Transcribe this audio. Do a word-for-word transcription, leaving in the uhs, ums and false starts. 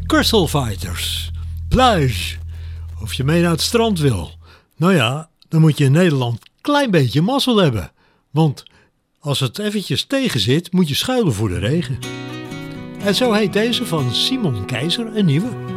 Crystal Fighters, Plage. Of je mee naar het strand wil. Nou ja, dan moet je in Nederland een klein beetje mazzel hebben. Want als het eventjes tegen zit, moet je schuilen voor de regen. En zo heet deze van Simon Keizer een nieuwe.